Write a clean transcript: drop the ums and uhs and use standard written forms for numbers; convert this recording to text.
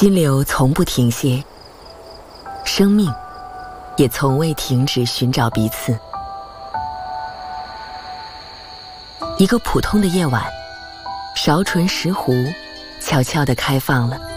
金流从不停歇，生命也从未停止寻找彼此。一个普通的夜晚，韶醇石斛悄悄地开放了。